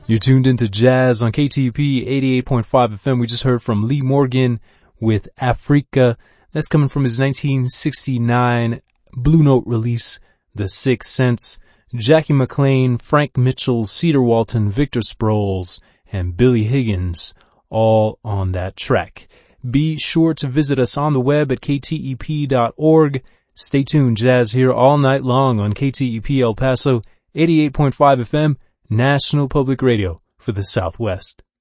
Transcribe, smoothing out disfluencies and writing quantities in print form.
You're tuned into Jazz on KTUP 88.5 FM. We just heard from Lee Morgan with Africa. That's coming from his 1969 Blue Note release, The Sixth Sense. Jackie McLean, Frank Mitchell, Cedar Walton, Victor Sproles, and Billy Higgins, all on that track. Be sure to visit us on the web at ktep.org. Stay tuned, Jazz here all night long on KTEP El Paso, 88.5 FM, National Public Radio for the Southwest.